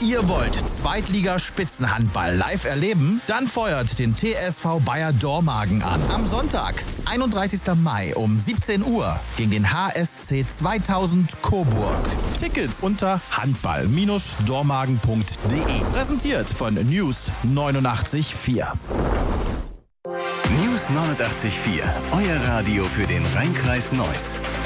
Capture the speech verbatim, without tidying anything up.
Ihr wollt Zweitliga-Spitzenhandball live erleben? Dann feuert den T S V Bayer Dormagen an. Am Sonntag, einunddreißigsten Mai um siebzehn Uhr gegen den H S C zweitausend Coburg. Tickets unter handball Bindestrich dormagen punkt de. Präsentiert von News neunundachtzig Komma vier. News neunundachtzig Komma vier, euer Radio für den Rheinkreis Neuss.